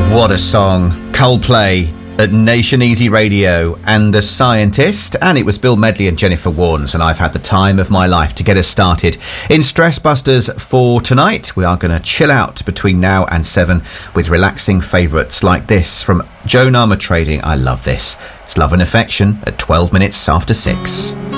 What a song. Coldplay at Nation Easy Radio and The Scientist, and it was Bill Medley and Jennifer Warnes, and I've had the time of my life to get us started. In Stress Busters for tonight, we are going to chill out between now and 7 with relaxing favourites like this from Joan Armatrading. I love this. It's Love and Affection at 12 minutes after 6.